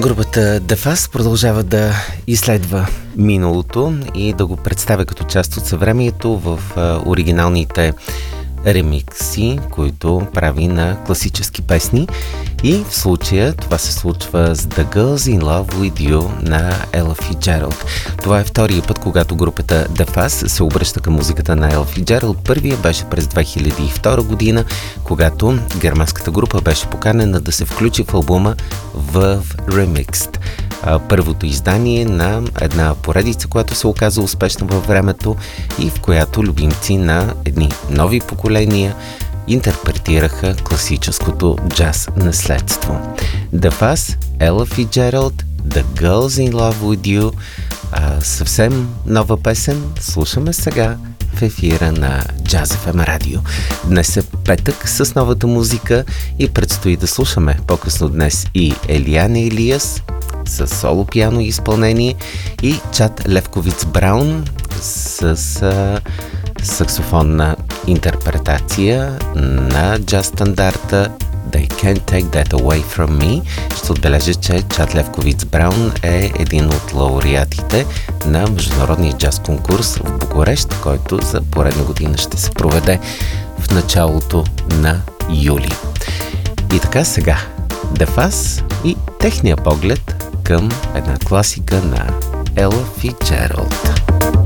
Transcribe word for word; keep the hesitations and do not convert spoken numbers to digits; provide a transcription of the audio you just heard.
Групата The Fast продължава да изследва миналото и да го представя като част от съвремието в а, оригиналните ремикси, които прави на класически песни. И в случая това се случва с The Girls in Love with You на Ella Fitzgerald. Това е втория път, когато групата The Fast се обръща към музиката на Ella Fitzgerald. Първия беше през две хиляди и втора година, когато германската група беше поканена да се включи в албума в Remixed. Първото издание на една поредица, която се оказа успешна във времето и в която любимци на едни нови поколения интерпретираха класическото джаз наследство. The Fast, Ella Fitzgerald, The Girls in Love with You. А, съвсем нова песен слушаме сега в ефира на Jazz еф ем радио. Днес е петък с новата музика и предстои да слушаме по-късно днес и Елиана Илиас с соло пиано изпълнение и Чад Левковиц Браун с а, саксофонна интерпретация на джаз стандарта They Can't Take That Away From Me. Ще отбележа, че Чад Левковиц Браун е един от лауреатите на международния джаз конкурс в Букурещ, който за поредна година ще се проведе в началото на юли. И така сега The Fast и техния поглед към една класика на Ella Fitzgerald.